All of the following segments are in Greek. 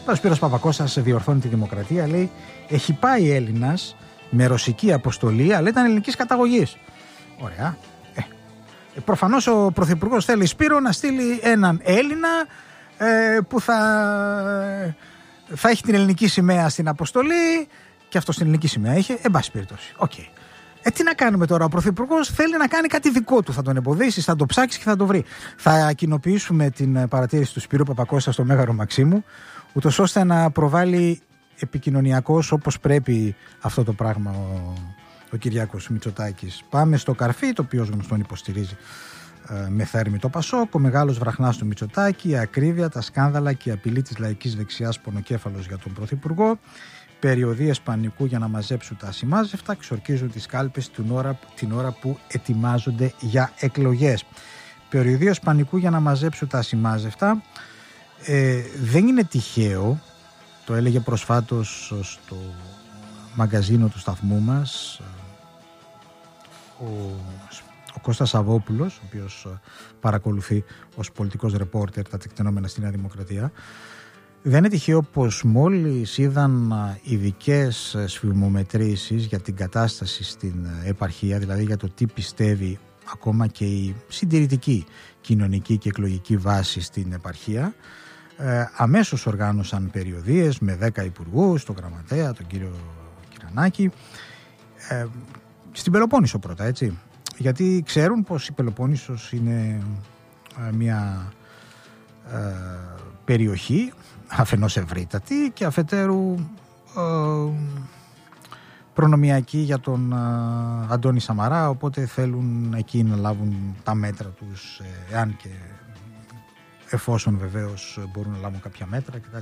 Ο Σπύρος Παπακώστας διορθώνει τη Δημοκρατία, λέει, έχει πάει Έλληνας με ρωσική αποστολή, αλλά ήταν ελληνικής καταγωγής. Ωραία. Προφανώς ο Πρωθυπουργός θέλει, Σπύρο, να στείλει έναν Έλληνα που θα έχει την ελληνική σημαία στην αποστολή, και αυτό στην ελληνική σημαία είχε, εν πάση περιπτώσει. Okay. Τι να κάνουμε τώρα, ο Πρωθυπουργός θέλει να κάνει κάτι δικό του, θα τον εμποδίσει, θα το ψάξει και θα το βρει. Θα κοινοποιήσουμε την παρατήρηση του Σπύρου Παπακώστα στο Μέγαρο Μαξίμου, ούτως ώστε να προβάλλει επικοινωνιακώς όπως πρέπει αυτό το πράγμα ο Κυριάκος Μητσοτάκης. Πάμε στο Καρφί, το οποίο ως γνωστόν υποστηρίζει με θέρμη το Πασόκ, ο μεγάλος βραχνάς του Μητσοτάκη, η ακρίβεια, τα σκάνδαλα και η απειλή της λαϊκής δεξιάς πονοκέφαλος για τον Πρωθυπουργό, περιοδίες πανικού για να μαζέψουν τα ασημάζευτα, ξορκίζουν τις κάλπες την ώρα που ετοιμάζονται για εκλογές. Περιοδίες πανικού για να μαζέψουν τα ασημάζευτα δεν είναι τυχαίο, το έλεγε προσφάτως στο μαγκαζίνο του σταθμού μας ο Κώστας Σαββόπουλος, ο οποίος παρακολουθεί ως πολιτικός ρεπόρτερ τα τεκτενόμενα στη Νέα Δημοκρατία. Δεν είναι τυχαίο πως μόλις είδαν ειδικές σφιγμομετρήσεις για την κατάσταση στην επαρχία, δηλαδή για το τι πιστεύει ακόμα και η συντηρητική κοινωνική και εκλογική βάση στην επαρχία, αμέσως οργάνωσαν περιοδίες με 10 υπουργούς, τον γραμματέα, τον κύριο Κυρανάκη, στην Πελοπόννησο πρώτα, έτσι, γιατί ξέρουν πως η Πελοπόννησος είναι μια περιοχή αφενός ευρύτατη και αφετέρου προνομιακή για τον Αντώνη Σαμαρά, οπότε θέλουν εκεί να λάβουν τα μέτρα τους, εάν και εφόσον βεβαίως μπορούν να λάβουν κάποια μέτρα κτλ.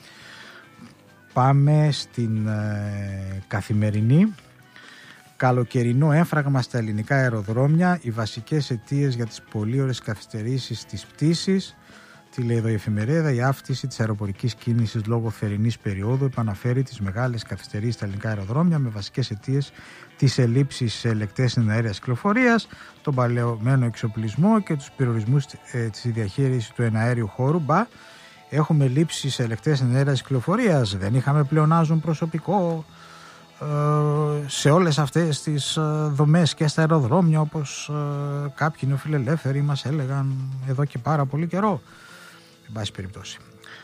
Πάμε στην Καθημερινή. Καλοκαιρινό έμφραγμα στα ελληνικά αεροδρόμια, οι βασικές αιτίες για τις πολύ ώρες καθυστερήσεις της πτήσης. Τι λέει εδώ η εφημερίδα? Η αύξηση της αεροπορικής κίνησης λόγω θερινής περίοδου επαναφέρει τις μεγάλες καθυστερήσεις στα ελληνικά αεροδρόμια, με βασικές αιτίες τις ελλείψεις σε ελεκτές εναέρειας κυκλοφορίας, τον παλαιωμένο εξοπλισμό και τους περιορισμούς της διαχείρισης του εναέριου χώρου. Μπα, έχουμε λήψεις σε ελεκτές εναέρειας κυκλοφορίας, δεν είχαμε πλεονάζον προσωπικό σε όλες αυτές τις δομές και στα αεροδρόμια, όπως κάποιοι νεοφιλελεύθεροι μας έλεγαν εδώ και πάρα πολύ καιρό. Εν πάση περιπτώσει.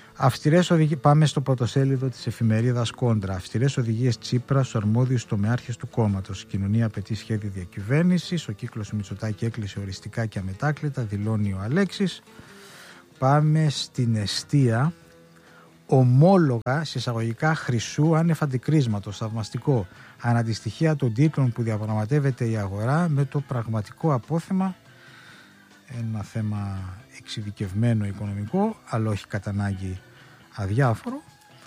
Πάμε στο πρωτοσέλιδο της εφημερίδας Κόντρα. Αυστηρές οδηγίες Τσίπρα στους αρμόδιους τομεάρχες του κόμματος. Η κοινωνία απαιτεί σχέδιο διακυβέρνησης. Ο κύκλος Μητσοτάκη έκλεισε οριστικά και αμετάκλητα, δηλώνει ο Αλέξης. Πάμε στην Εστία. Ομόλογα συσσαγωγικά χρυσού άνευ αντικρίσματος, θαυμαστικό. Αναντιστοιχεία των τίτλων που διαπραγματεύεται η αγορά με το πραγματικό απόθεμα. Ένα θέμα εξειδικευμένο οικονομικό, αλλά όχι κατά ανάγκη αδιάφορο.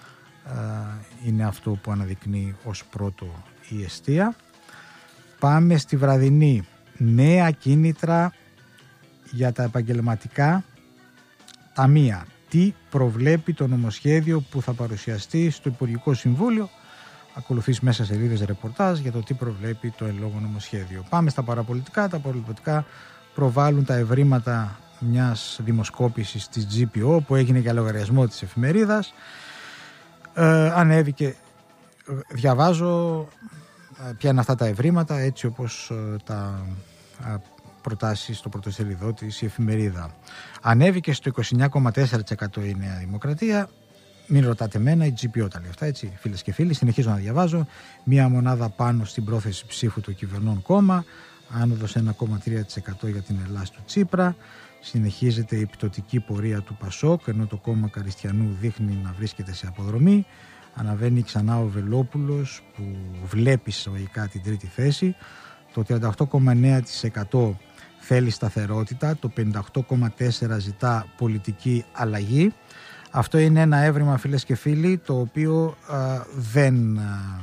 Είναι αυτό που αναδεικνύει ως πρώτο η Εστία. Πάμε στη Βραδινή. Νέα κίνητρα για τα επαγγελματικά ταμεία. Τι προβλέπει το νομοσχέδιο που θα παρουσιαστεί στο Υπουργικό Συμβούλιο? Ακολουθείς μέσα σελίδες ρεπορτάζ για το τι προβλέπει το εν λόγω νομοσχέδιο. Πάμε στα παραπολιτικά. Τα παραπολιτικά προβάλλουν τα ευρήματα μιας δημοσκόπησης της GPO που έγινε για λογαριασμό της εφημερίδας. Ανέβηκε, διαβάζω ποια είναι αυτά τα ευρήματα, έτσι όπως τα προτάσεις στο πρωτοσελιδό της η εφημερίδα. Ανέβηκε στο 29,4% η Νέα Δημοκρατία. Μην ρωτάτε εμένα, η GPO τα λέει αυτά, έτσι, φίλες και φίλοι. Συνεχίζω να διαβάζω. Μία μονάδα πάνω στην πρόθεση ψήφου του κυβερνών κόμμα. Άνοδος 1,3% για την Ελλάς του Τσίπρα. Συνεχίζεται η πτωτική πορεία του Πασόκ, ενώ το κόμμα Καριστιανού δείχνει να βρίσκεται σε αποδρομή. Αναβαίνει ξανά ο Βελόπουλος που βλέπει εισαγωγικά την τρίτη θέση. Το 38,9% θέλει σταθερότητα, το 58,4% ζητά πολιτική αλλαγή. Αυτό είναι ένα έβριμα, φίλες και φίλοι, το οποίο δεν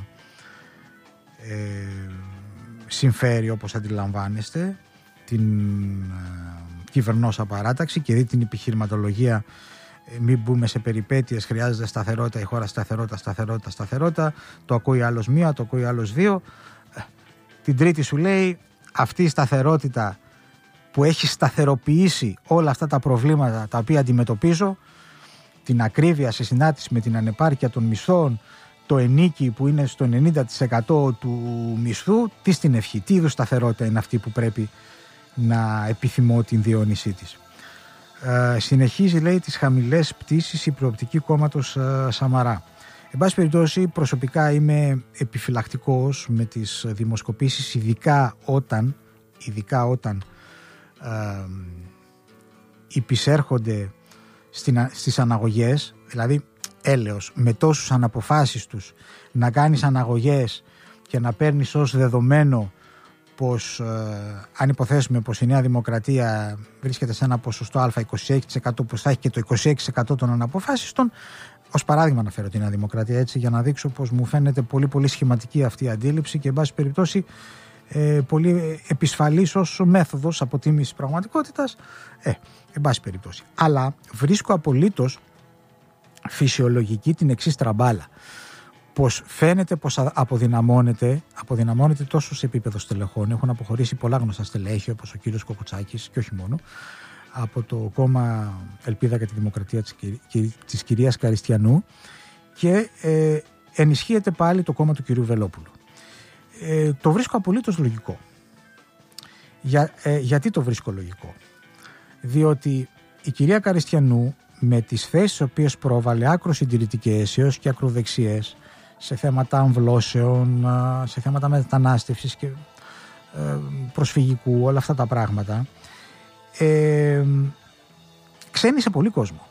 συμφέρει, όπως αντιλαμβάνεστε, την κυβερνόσα παράταξη, και δει την επιχειρηματολογία. Μην μπούμε σε περιπέτειες, χρειάζεται σταθερότητα η χώρα, σταθερότητα. Το ακούει άλλος μία, το ακούει άλλος δύο. Την τρίτη σου λέει, αυτή η σταθερότητα που έχει σταθεροποιήσει όλα αυτά τα προβλήματα τα οποία αντιμετωπίζω, την ακρίβεια σε συνάρτηση με την ανεπάρκεια των μισθών, το ενίκη που είναι στο 90% του μισθού, τι στην ευχή, τι είδους σταθερότητα είναι αυτή που πρέπει να επιθυμώ την διαιώνισή της. Συνεχίζει, λέει, τις χαμηλές πτήσεις η προοπτική κόμματος Σαμαρά. Εν πάση περιπτώσει, προσωπικά είμαι επιφυλακτικός με τις δημοσκοπήσεις, ειδικά όταν υπησέρχονται στις αναγωγές, δηλαδή έλεος, με τόσους αναποφάσεις τους να κάνεις αναγωγές και να παίρνεις ως δεδομένο πως αν υποθέσουμε πως η Νέα Δημοκρατία βρίσκεται σε ένα ποσοστό α 26%, πως θα έχει και το 26% των αναποφάσιστων. Ως παράδειγμα αναφέρω την Νέα Δημοκρατία, έτσι, για να δείξω πως μου φαίνεται πολύ πολύ σχηματική αυτή η αντίληψη και εν πάση περιπτώσει πολύ επισφαλής ως μέθοδος αποτίμησης πραγματικότητας, εν πάση περιπτώσει. Αλλά βρίσκω απολύτως φυσιολογική την εξής τραμπάλα, πως φαίνεται πως αποδυναμώνεται τόσο σε επίπεδο στελεχών. Έχουν αποχωρήσει πολλά γνωστά στελέχη, όπως ο κύριος Κοκοτσάκης και όχι μόνο, από το κόμμα Ελπίδα για τη Δημοκρατία της κυρίας Καριστιανού, και ενισχύεται πάλι το κόμμα του κυρίου Βελόπουλου. Το βρίσκω απολύτως λογικό. Γιατί το βρίσκω λογικό? Διότι η κυρία Καριστιανού, με τις θέσεις τις οποίες πρόβαλε, άκρο συντηρητικές έως και ακροδεξιές, σε θέματα αμβλώσεων, σε θέματα μετανάστευσης και προσφυγικού, όλα αυτά τα πράγματα, ξένησε πολύ κόσμο.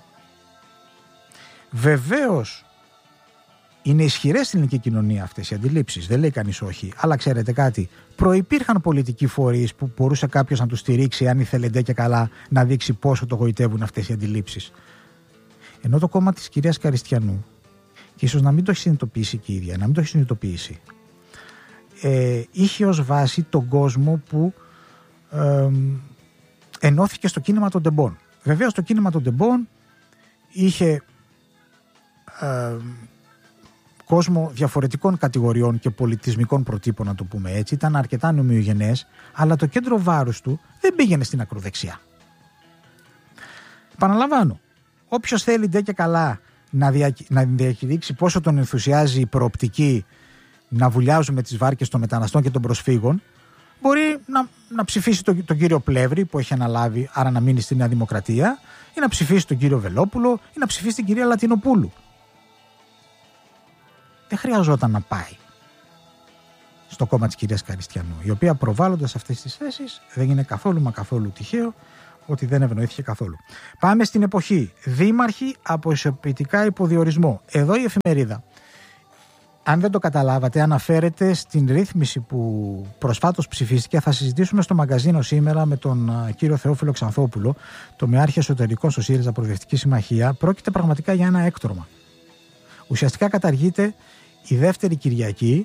Βεβαίως είναι ισχυρές στην ελληνική κοινωνία αυτές οι αντιλήψεις, δεν λέει κανείς όχι, αλλά ξέρετε κάτι, προϋπήρχαν πολιτικοί φορείς που μπορούσε κάποιος να τους στηρίξει, αν ήθελε ντε και καλά, να δείξει πόσο το γοητεύουν αυτές οι αντιλήψεις. Ενώ το κόμμα της κυρίας Καριστιανού, και ίσως να μην το έχει συνειδητοποιήσει και η ίδια, να μην το έχει συνειδητοποιήσει, είχε ως βάση τον κόσμο που ενώθηκε στο κίνημα των τεμπών. Βεβαίως το κίνημα των τεμπών είχε κόσμο διαφορετικών κατηγοριών και πολιτισμικών προτύπων, να το πούμε έτσι, ήταν αρκετά νομιογενές, αλλά το κέντρο βάρους του δεν πήγαινε στην ακροδεξιά. Επαναλαμβάνω, όποιος θέλει ντε και καλά να διακηρύξει πόσο τον ενθουσιάζει η προοπτική να βουλιάζουμε τις βάρκες των μεταναστών και των προσφύγων, μπορεί να ψηφίσει τον κύριο Πλεύρη που έχει αναλάβει, άρα να μείνει στη Νέα Δημοκρατία, ή να ψηφίσει τον κύριο Βελόπουλο ή να ψηφίσει την κυρία Λατινοπούλου. Δεν χρειαζόταν να πάει στο κόμμα της κυρίας Καριστιανού, η οποία προβάλλοντας αυτές τις θέσεις δεν είναι καθόλου μα καθόλου τυχαίο ότι δεν ευνοήθηκε καθόλου. Πάμε στην εποχή. Δήμαρχοι από ισοποιητικά υποδιορισμό. Εδώ η εφημερίδα, αν δεν το καταλάβατε, αναφέρεται στην ρύθμιση που προσφάτως ψηφίστηκε. Θα συζητήσουμε στο μαγκαζίνο σήμερα με τον κύριο Θεόφιλο Ξανθόπουλο, τομεάρχη εσωτερικών στο ΣΥΡΙΖΑ Προοδευτική Συμμαχία. Πρόκειται πραγματικά για ένα έκτρωμα. Ουσιαστικά καταργείται η δεύτερη Κυριακή.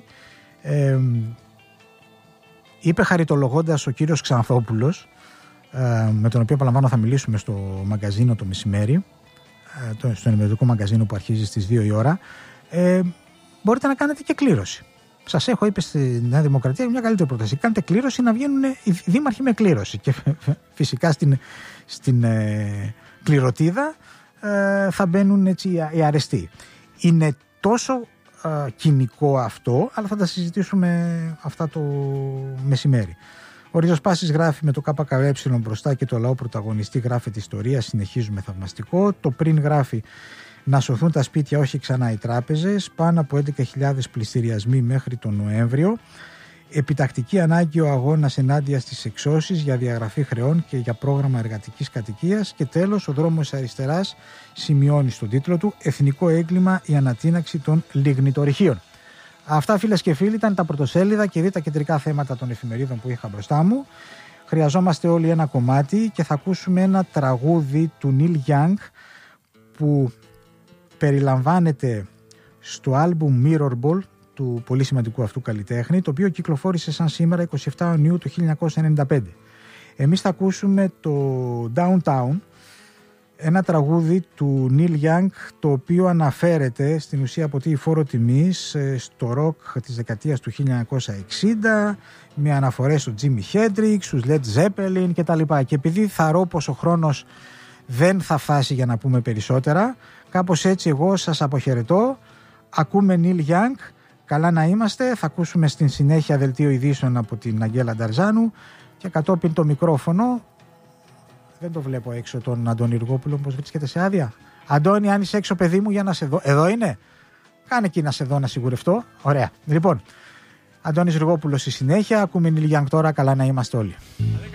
Είπε χαριτολογώντας ο κύριος Ξανθόπουλος, με τον οποίο παραλαμβάνω θα μιλήσουμε στο μαγκαζίνο το μεσημέρι, στο ενημερωτικό μαγκαζίνο που αρχίζει στις 2 η ώρα, μπορείτε να κάνετε και κλήρωση. Σας έχω, είπε στη Νέα Δημοκρατία, μια καλύτερη πρόταση. Κάντε κλήρωση να βγαίνουν οι δήμαρχοι με κλήρωση. Και φυσικά στην κληρωτίδα θα μπαίνουν έτσι οι αρεστοί. Είναι τόσο κοινικό αυτό, αλλά θα τα συζητήσουμε αυτά το μεσημέρι. Ο Ριζοσπάσης γράφει με το ΚΚΕ μπροστά και το λαό πρωταγωνιστή, γράφεται ιστορία, συνεχίζουμε θαυμαστικό. Το πριν γράφει να σωθούν τα σπίτια, όχι ξανά οι τράπεζες, πάνω από 11.000 πληστηριασμοί μέχρι τον Νοέμβριο. Επιτακτική ανάγκη ο αγώνας ενάντια στις εξώσεις για διαγραφή χρεών και για πρόγραμμα εργατικής κατοικίας. Και τέλος, ο δρόμος αριστεράς σημειώνει στον τίτλο του «Εθνικό έγκλημα η ανατείναξη των λιγνητορυχείων». Αυτά, φίλες και φίλοι, ήταν τα πρωτοσέλιδα και τα κεντρικά θέματα των εφημερίδων που είχα μπροστά μου. Χρειαζόμαστε όλοι ένα κομμάτι και θα ακούσουμε ένα τραγούδι του Neil Young που περιλαμβάνεται στο άλμπουμ Mirror Ball του πολύ σημαντικού αυτού καλλιτέχνη, το οποίο κυκλοφόρησε σαν σήμερα 27 Ιουνίου του 1995. Εμείς θα ακούσουμε το Downtown, ένα τραγούδι του Neil Young, το οποίο αναφέρεται στην ουσία από τη φόρο τιμής στο ροκ της δεκαετίας του 1960, με αναφορές στο Jimi Hendrix, στους Led Zeppelin κτλ. Και επειδή θαρώ πως ο χρόνος δεν θα φτάσει για να πούμε περισσότερα. Κάπως έτσι εγώ σας αποχαιρετώ. Ακούμε Neil Young, καλά να είμαστε. Θα ακούσουμε στην συνέχεια δελτίο ειδήσεων από την Αγγέλα Νταρζάνου και κατόπιν το μικρόφωνο. Δεν το βλέπω έξω τον Αντώνη Ργόπουλο, πως βρίσκεται σε άδεια. Αντώνη, αν είσαι έξω παιδί μου, για να σε δω. Εδώ είναι. Κάνε εκεί να σε δω να σιγουρευτώ. Ωραία. Λοιπόν, Αντώνης Ργόπουλος στη συνέχεια. Ακούμε Neil Young τώρα, καλά να είμαστε όλοι.